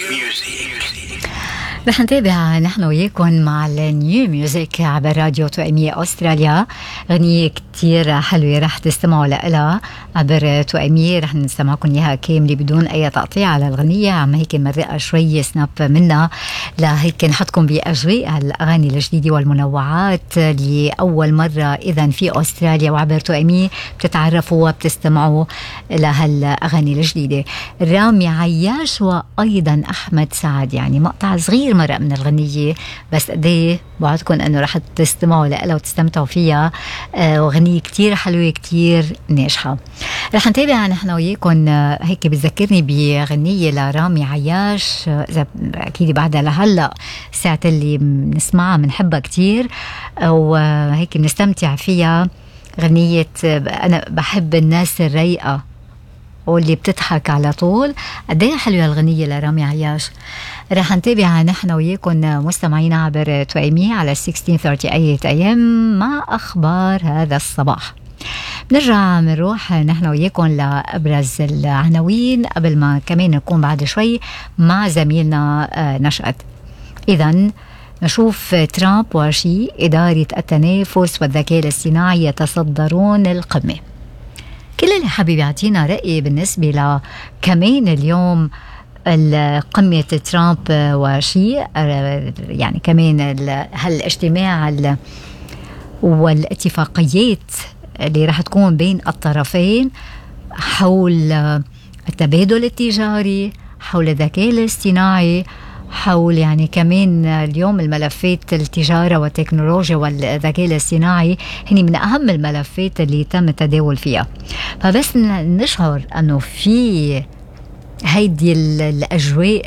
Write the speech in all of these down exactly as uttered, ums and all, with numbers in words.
رح نتابع نحن وياكم مع النيو ميوزك عبر راديو توأمية أستراليا. غنية كتير حلوة رح تستمعوا لها عبر توأمية، رح نستمعكم إياها كاملة بدون أي تقطيع على الغنية. عم هيك مرقة شوية سناب منا لهيك نحطكم بأجواء الأغاني الجديدة والمنوعات لأول مرة إذن في أستراليا، وعبر توأمية بتتعرفوا وبتستمعوا لهالأغاني الجديدة. رامي عياش وأيضا أحمد سعد، يعني مقطع صغير مرق من الغنية بس قديه بعدكم أنه رح تستمعوا لها وتستمتعوا فيها. آه وغنية كتير حلوة كتير ناجحة. رح نتابع نحن وياكم آه هيك بتذكرني بغنية لرامي عياش، آه أكيد بعدها لهلأ ساعة اللي بنسمعها بنحبها كتير وهيك بنستمتع فيها. غنية آه أنا بحب الناس الريئة واللي بتضحك على طول. قديه حلوة الغنية لرامي عياش. رح نتابع نحن وياكم مستمعينا عبر توأمية على ستة عشر ثلاثة وثلاثين إيه إم مع أخبار هذا الصباح. بنرجع بنروح نحن وياكم لأبرز العناوين قبل ما كمان نكون بعد شوي مع زميلنا نشأت. إذن نشوف ترامب وشي إدارة التنافس والذكاء الاصطناعي يتصدرون القمة. كل اللي حابب يعطينا رأي بالنسبة لكمان اليوم قمة ترامب وشي، يعني كمان هالاجتماع والاتفاقيات اللي راح تكون بين الطرفين حول التبادل التجاري، حول الذكاء الاصطناعي، حول يعني كمان اليوم الملفات التجارة والتكنولوجيا والذكاء الاصطناعي هني من أهم الملفات اللي تم التداول فيها. فبس نشعر أنه في هيدي الأجواء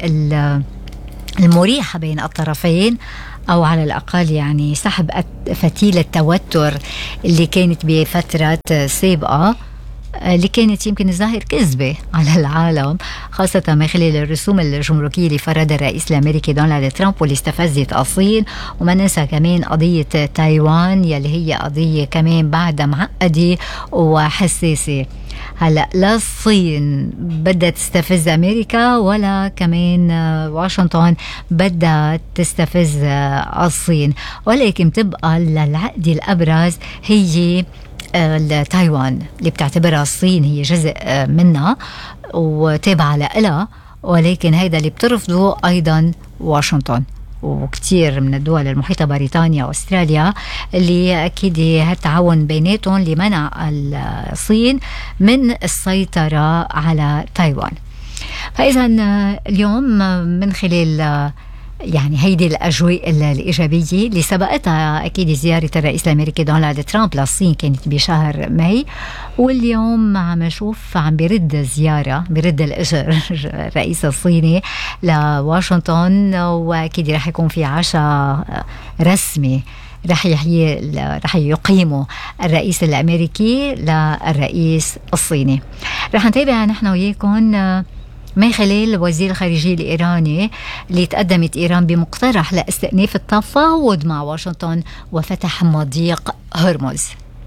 المريحة بين الطرفين، أو على الأقل يعني سحب فتيل التوتر اللي كانت بفترة سابقة اللي كانت يمكن الظاهر كذبة على العالم، خاصة من خلال الرسوم الجمركية اللي فرضها الرئيس الأمريكي دونالد ترامب واللي استفزت الصين. وما ننسى كمان قضية تايوان يلي هي قضية كمان بعدها معقدة وحساسة. هلأ لا الصين بدها تستفز أمريكا ولا كمان واشنطن بدها تستفز الصين، ولكن تبقى العقد الأبرز هي تايوان اللي بتعتبرها الصين هي جزء منها وتابعة لها، ولكن هيدا اللي بترفضه أيضا واشنطن وكتير من الدول المحيطة بريطانيا وأستراليا اللي أكيد هالتعاون بيناتهم لمنع الصين من السيطرة على تايوان. فإذا اليوم من خلال يعني هيدي الأجواء الإيجابية اللي سبقتها أكيد زيارة الرئيس الأمريكي دونالد ترامب للصين كانت بشهر ماي، واليوم عم نشوف عم بيرد زيارة بيرد الأجر الرئيس الصيني لواشنطن، وأكيد رح يكون في عشاء رسمي رح يحيي رح يقيمه الرئيس الأمريكي للرئيس الصيني. رح نتابع نحن وياكم من خلال وزير الخارجية الإيراني اللي تقدمت إيران بمقترح لاستئناف التفاوض مع واشنطن وفتح مضيق هرمز،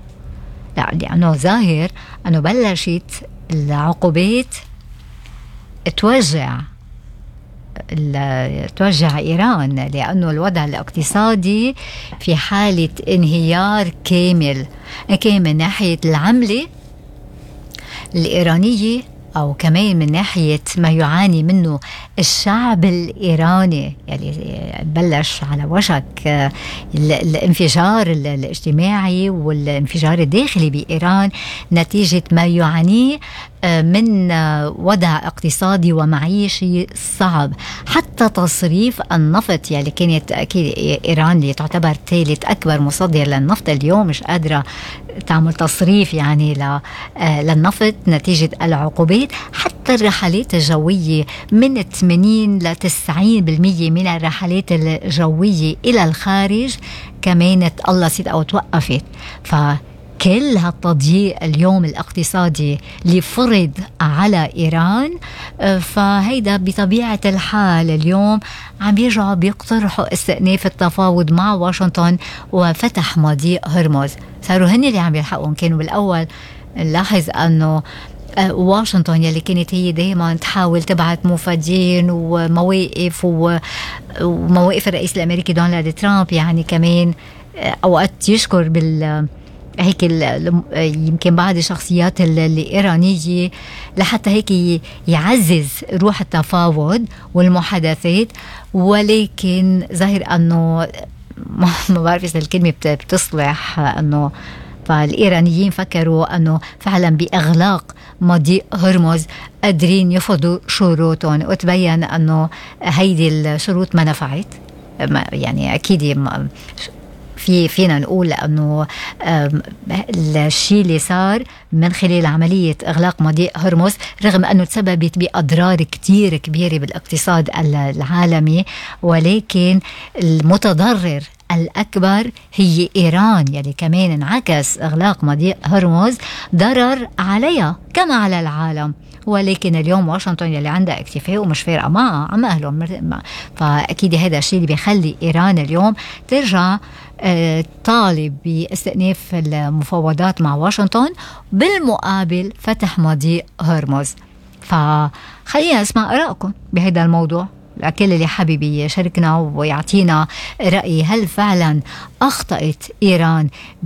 لأنه ظاهر أنه بلشت العقوبات توجع توجع إيران، لأنه الوضع الاقتصادي في حالة انهيار كامل، كان من ناحية العملة الإيرانية أو كمان من ناحية ما يعاني منه الشعب الإيراني، يعني بلش على وشك الانفجار الاجتماعي والانفجار الداخلي بإيران نتيجة ما يعانيه من وضع اقتصادي ومعيشي صعب. حتى تصريف النفط، يعني كانت أكيد إيران اللي تعتبر ثالث أكبر مصدر للنفط اليوم مش قادرة تعمل تصريف يعني للنفط نتيجة العقوبات. حتى الرحلات الجوية من ثمانين إلى تسعين بالمئة من الرحلات الجوية إلى الخارج كمان تقلصت أو توقفت. فكل هالتضييق اليوم الاقتصادي اللي فرض على إيران، فهيدا بطبيعة الحال اليوم عم يرجعوا بيقترحوا استئناف التفاوض مع واشنطن وفتح مضيق هرمز. صاروا هن اللي عم يلحقون. كانوا بالأول نلاحظ أنه واشنطن يلي كانت هي دائما تحاول تبعث مفادين ومواقف ومواقف الرئيس الأمريكي دونالد ترامب، يعني كمان أوقات يشكر بال هيك يمكن بعض الشخصيات الإيرانية لحتى هيك يعزز روح التفاوض والمحادثات. ولكن ظاهر أنه ما بعرف إذا الكلمة بتصلح، أنه فالإيرانيين فكروا أنه فعلا بإغلاق مضيق هرمز قادرين يفرضوا شروطهم، وتبين أنه هيدي الشروط ما نفعت. يعني أكيد في فينا نقول أنه الشيء اللي صار من خلال عملية إغلاق مضيق هرمز رغم أنه تسببت بأضرار كتير كبيرة بالاقتصاد العالمي، ولكن المتضرر الأكبر هي إيران يلي كمان انعكس إغلاق مضيق هرمز ضرر عليها كما على العالم. ولكن اليوم واشنطن يلي عندها اكتفاء ومش فارقة معها عم أهلهم، فأكيد هذا الشيء اللي بيخلي إيران اليوم ترجع طالب باستئناف المفاوضات مع واشنطن، بالمقابل فتح مضيق هرمز. فخلينا نسمع آرائكم بهذا الموضوع، الكل اللي حابب يشاركنا ويعطينا رأي هل فعلا أخطأت إيران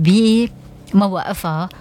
بمواقفها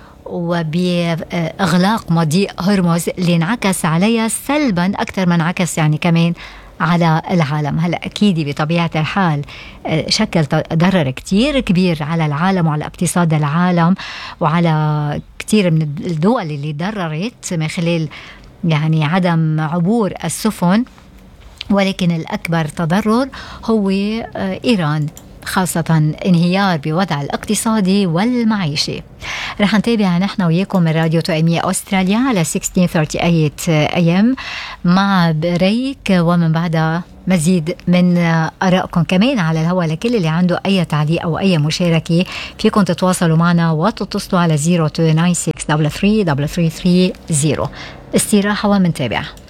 وبإغلاق مضيق هرمز اللي انعكس عليها سلبا أكثر من انعكس يعني كمان على العالم. هلأ أكيد بطبيعة الحال شكل ضرر كتير كبير على العالم وعلى اقتصاد العالم وعلى كتير من الدول اللي ضررت من خلال يعني عدم عبور السفن، ولكن الأكبر تضرر هو إيران، خاصة انهيار بوضع الاقتصادي والمعيشي. رح نتابع نحن وياكم من راديو توأمية أستراليا على ستة عشر ثلاثين إيه إم مع بريك، ومن بعدها مزيد من آرائكم كمان على الهواء. لكل اللي عنده أي تعليق أو أي مشاركة فيكم تتواصلوا معنا وتتصلوا على صفر اثنين تسعة ستة ثلاثة ثلاثة ثلاثة ثلاثة ثلاثة. استراحة ومنتابع.